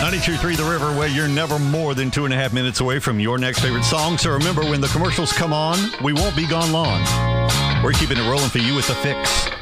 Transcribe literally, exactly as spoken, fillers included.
ninety-two point three The River, where you're never more than two and a half minutes away from your next favorite song. So remember, when the commercials come on, we won't be gone long. We're keeping it rolling for you with The Fix.